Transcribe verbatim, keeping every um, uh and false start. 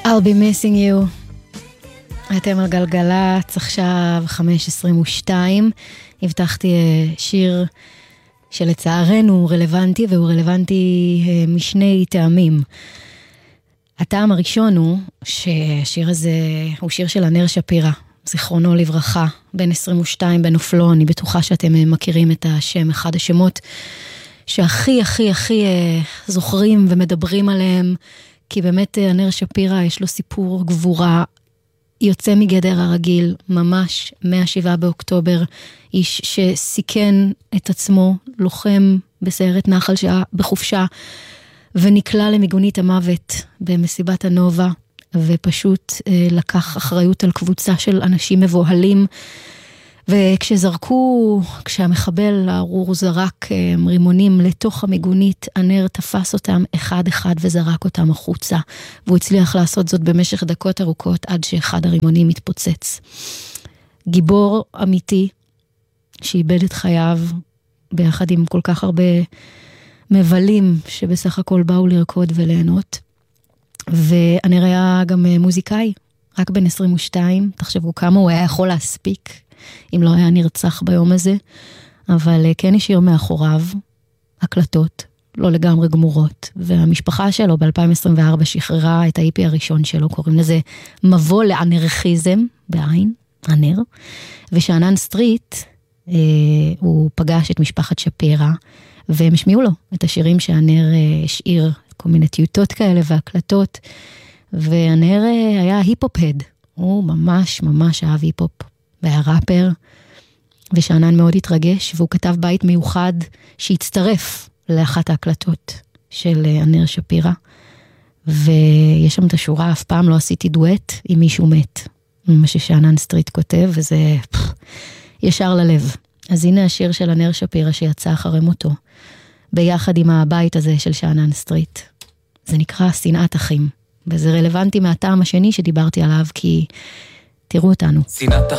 I'll be missing you. אתם על גלגלץ, עכשיו חמש עשרים ושתיים. הבטחתי שיר שלצערנו הוא רלוונטי, והוא רלוונטי משני טעמים. הטעם הראשון הוא שהשיר הזה הוא שיר של ענר שפירא, זיכרונו לברכה, בן עשרים ושתיים בנופלו. אני בטוחה שאתם מכירים את השם, אחד השמות שהכי הכי הכי זוכרים ומדברים עליהם, כי באמת ענר שפירא יש לו סיפור גבורה יוצא מגדר הרגיל, ממש מהשבעה באוקטובר, איש שסיכן את עצמו, לוחם בסיירת נחל שעה בחופשה, ונקלע למיגונית המוות במסיבת הנובה, ופשוט אה, לקח אחריות על קבוצה של אנשים מבוהלים, וכשזרקו, כשהמחבל הארור זרק אה, רימונים לתוך המיגונית, ענר תפס אותם אחד אחד וזרק אותם החוצה, והוא הצליח לעשות זאת במשך דקות ארוכות, עד שאחד הרימונים התפוצץ. גיבור אמיתי, שאיבד את חייו, ביחד עם כל כך הרבה מבלים, שבסך הכל באו לרקוד וליהנות. וענר היה גם מוזיקאי, רק בן עשרים ושתיים, תחשבו כמה הוא היה יכול להספיק, אם לא היה נרצח ביום הזה, אבל כן השאיר מאחוריו הקלטות, לא לגמרי גמורות, והמשפחה שלו ב-אלפיים עשרים וארבע שחררה את ה-איי פי הראשון שלו, קוראים לזה מבוא לאנרכיזם, בעין, ענר, ושענן סטריט, אה, הוא פגש את משפחת שפירא, והם השמיעו לו את השירים שענר אה, השאיר, כל מיני טיוטות כאלה והקלטות, וענר אה, היה היפופד, הוא ממש ממש אהב היפופ, והיה ראפר, ושענן מאוד התרגש, והוא כתב בית מיוחד שהצטרף לאחת ההקלטות של ענר שפירא, ויש שם את השורה, אף פעם לא עשיתי דואט עם מישהו מת, מה ששענן סטריט כותב, וזה פח, ישר ללב. אז הנה השיר של ענר שפירא שיצא אחרי מותו, ביחד עם הבית הזה של שענן סטריט. זה נקרא שנאת אחים, וזה רלוונטי מהטעם השני שדיברתי עליו, כי תראו אותנו. שנאת